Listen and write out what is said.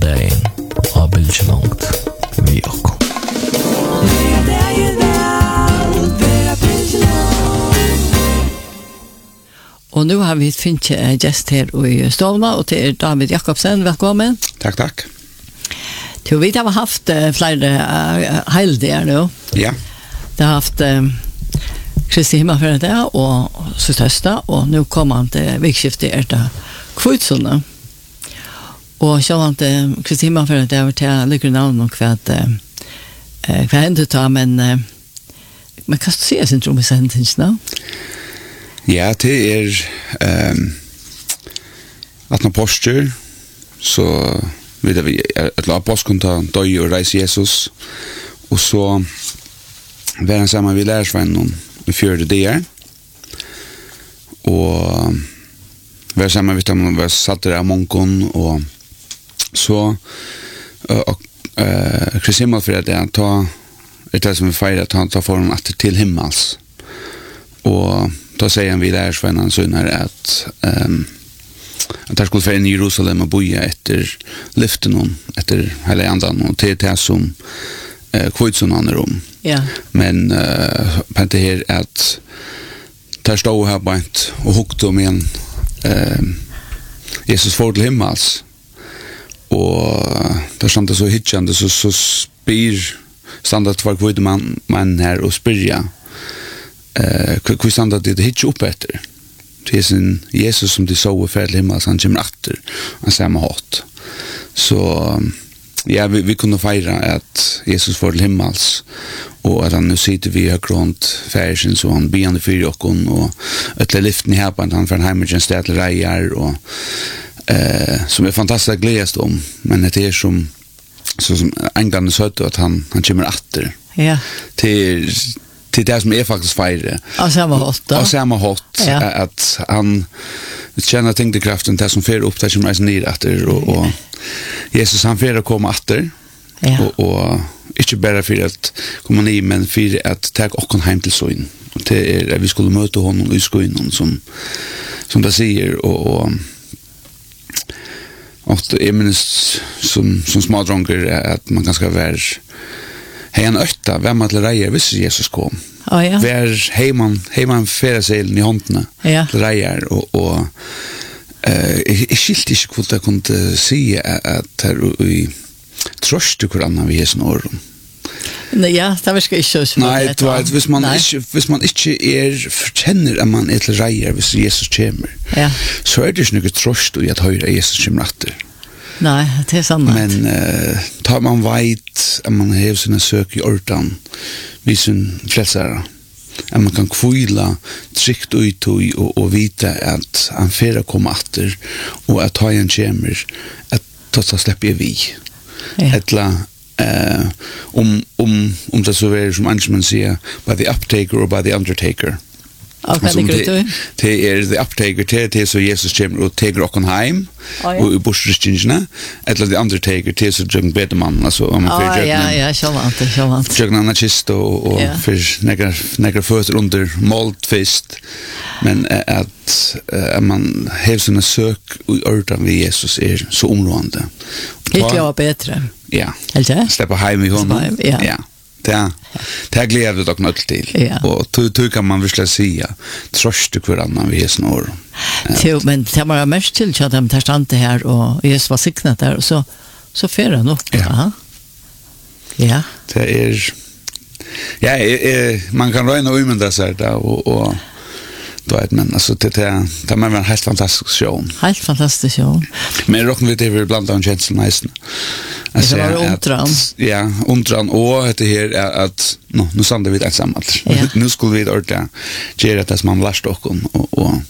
dagen av Bilgelångt vi och. Och nu har vi finnt gäst här i Stolma och det är David Jakobsen. Välkommen. Tack, tack. Vi har haft flera helgdagar nu. Ja. Det har haft Kristi himmelfärd och Sydösta och nu kommer han till vikskiftet det Kvitsunda. Och så han till Kristi himmelfärd där till ligger namn och vad hände då men man kan se sin tro med sentensen. Ja, det är att när postur så vet vi att la påskonta döj och reis Jesus och så var han samman vid lärsvännen i fjärde där och var samman vid dem var satt där monkon och så och Kristi himmelfärd att ta det som vi firar att han tar form att till himmels och då säger han vid lärsvännen så när att han skulle få in i Jerusalem och boja efter lyften efter hela andan och till det som Kvitsund om. Ja. Men det här att där stod här bara och hukte om en Jesus får till himmels och där stod det så hitchande så spyr standard för kvitt man här och spyrja hur standard det hitch upp efter. Det är sin Jesus som de såg för himmels han kommer efter han samma hat. Så ja, vi kunde fira att Jesus får till himmels och att han nu sitter vi högt runt färgen så han beande för oss och ett lyften här på han för en hemmagen städel rejar och som är fantastiskt glädjast om men det är som änglarna sa att han kommer efter. Ja. Till det som är faktiskt fire. Och samma hot. Och samma hot att han känner tyngdekraften det som fer upp där som är ner efter och Jesus han fer att komma efter. Ja. Och inte bara för att komma ner men för att ta och hem till sån. Och det är vi skulle möta honom i skogen som det säger och det minst som smådronker att man ganska vara en ötta, vem att rejer visst Jesus kom. Oh, ja. Vär heiman färaselen i håndene til rejer og jeg skilte ikke hvordan jeg kunne si at her i trøste hverandre vi er åren. Ja, det var ikke så. Nei, hvis man ikke forkjenner at man til rejer hvis Jesus kommer, så det ikke noe trøst i at høyre Jesus kommer etter. Nej, det är sant. Men tar man vet att man har sina sök i ordan vid sin frälsare. Att man kan kvila tryckt ut och vita att han färra kommer efter och att ha en kämmer att ta släpper vi. Ettla om det så är som man säger by the uptaker or by the undertaker. Det är the uptaker till så Jesus kommer och tager och hem och i bushristingarna eller the undertaker till så John Bedman alltså om man för ja så vant. Jag när chist och för några fötter under maltfest men att man har såna sök och ordan vid Jesus är så områdande. Det är bättre. Ja. Eller? Släppa hem i honom. Ja. Det gläder dock något till. Och då kan man väl säga tröst till varandra vi är snår. Men det var mest till att de tar stand här och Jesus var signat där och så färra nog. Ja. Det är man kan räkna umända sig där och då är men alltså det man en helt fantastisk show. Helt fantastisk show. Men rocken vi det vi bland annat Jensen nice. Alltså undran. Ja, undran och det här är att nu sandar vi det tillsammans. Nu skulle vi orda göra det som man lärst och